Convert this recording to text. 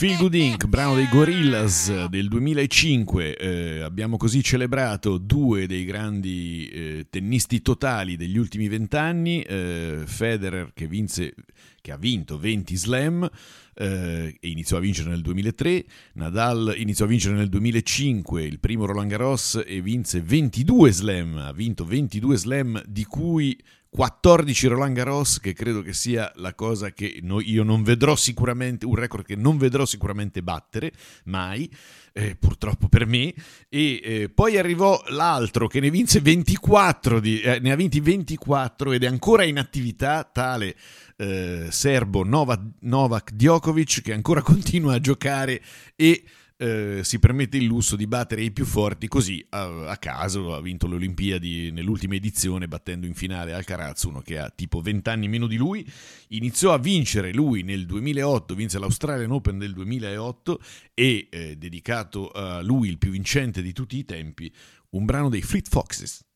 Feel Good Inc., brano dei Gorillaz del 2005. Abbiamo così celebrato due dei grandi tennisti totali degli ultimi 20 anni, Federer che ha vinto 20 slam e iniziò a vincere nel 2003, Nadal iniziò a vincere nel 2005 il primo Roland Garros e vinse 22 slam, ha vinto 22 slam di cui 14 Roland Garros, che credo che sia la cosa che io non vedrò sicuramente, un record che non vedrò sicuramente battere mai, purtroppo per me. E poi arrivò l'altro che ne vinse 24 ne ha vinti 24 ed è ancora in attività, tale serbo Novak Djokovic, che ancora continua a giocare e si permette il lusso di battere i più forti così a caso. Ha vinto le Olimpiadi nell'ultima edizione battendo in finale Alcaraz, uno che ha tipo 20 anni meno di lui. Iniziò a vincere lui nel 2008, vinse l'Australian Open del 2008 e dedicato a lui, il più vincente di tutti i tempi, un brano dei Fleet Foxes.